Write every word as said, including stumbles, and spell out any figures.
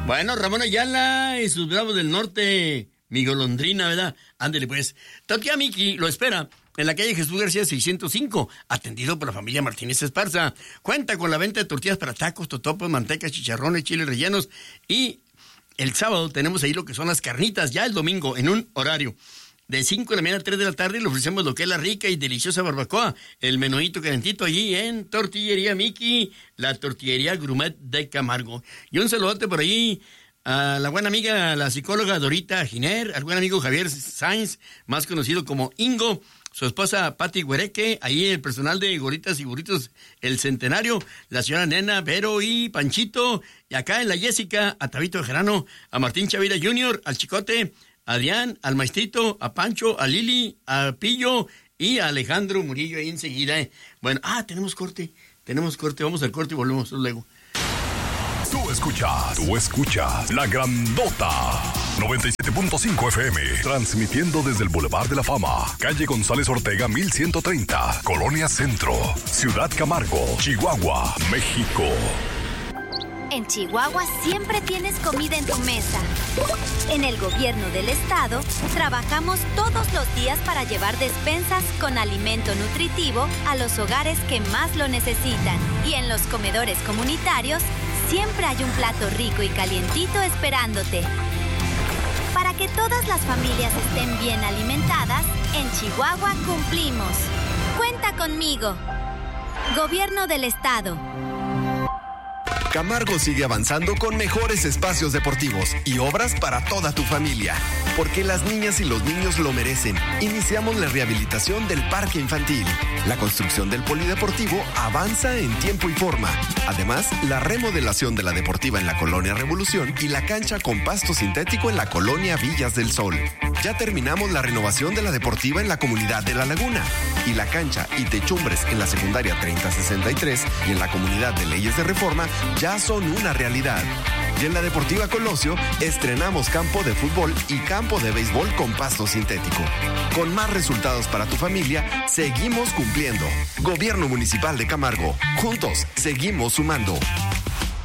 Bueno, Ramón Ayala y sus Bravos del Norte, mi golondrina, ¿verdad? Ándele pues. Tía Miki lo espera en la calle Jesús García seiscientos cinco, atendido por la familia Martínez Esparza. Cuenta con la venta de tortillas para tacos, totopos, mantecas, chicharrones, chiles rellenos. Y el sábado tenemos ahí lo que son las carnitas, ya el domingo, en un horario de cinco de la mañana a tres de la tarde, le ofrecemos lo que es la rica y deliciosa barbacoa, el menuito calentito allí en Tortillería Miki, la tortillería gourmet de Camargo. Y un saludote por ahí a la buena amiga, la psicóloga Dorita Giner, al buen amigo Javier Sainz, más conocido como Ingo, su esposa Pati Huereque, ahí el personal de Goritas y Burritos El Centenario, la señora Nena, Vero y Panchito, y acá en la Jessica, a Tabito Gerano, a Martín Chavira junior, al Chicote, a Adrián, al Maestrito, a Pancho, a Lili, a Pillo y a Alejandro Murillo ahí enseguida. Eh. Bueno, ah, tenemos corte, tenemos corte, vamos al corte y volvemos luego. Tú escuchas, tú escuchas La Grandota noventa y siete punto cinco F M, transmitiendo desde el Boulevard de la Fama, calle González Ortega mil ciento treinta, Colonia Centro, Ciudad Camargo, Chihuahua, México. En Chihuahua siempre tienes comida en tu mesa. En el gobierno del estado, trabajamos todos los días para llevar despensas con alimento nutritivo a los hogares que más lo necesitan. Y en los comedores comunitarios, siempre hay un plato rico y calientito esperándote. Para que todas las familias estén bien alimentadas, en Chihuahua cumplimos. Cuenta conmigo. Gobierno del estado. Camargo sigue avanzando con mejores espacios deportivos y obras para toda tu familia. Porque las niñas y los niños lo merecen. Iniciamos la rehabilitación del parque infantil. La construcción del polideportivo avanza en tiempo y forma. Además, la remodelación de la deportiva en la Colonia Revolución y la cancha con pasto sintético en la Colonia Villas del Sol. Ya terminamos la renovación de la deportiva en la comunidad de La Laguna. Y la cancha y techumbres en la secundaria treinta sesenta y tres y en la comunidad de Leyes de Reforma ya son una realidad. Y en la Deportiva Colosio estrenamos campo de fútbol y campo de béisbol con pasto sintético. Con más resultados para tu familia, seguimos cumpliendo. Gobierno Municipal de Camargo. Juntos, seguimos sumando.